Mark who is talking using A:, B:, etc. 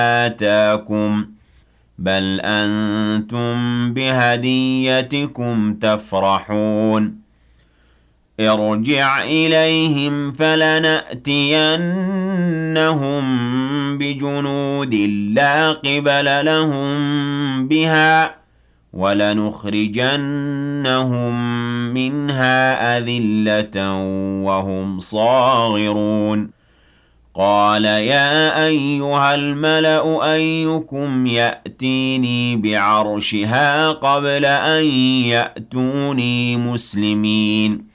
A: آتاكم بل أنتم بهديتكم تفرحون ارجع إليهم فلنأتينهم بجنود لا قبل لهم بها ولنخرجنهم منها أذلة وهم صاغرون قال يا أيها الملأ أيكم يأتيني بعرشها قبل أن يأتوني مسلمين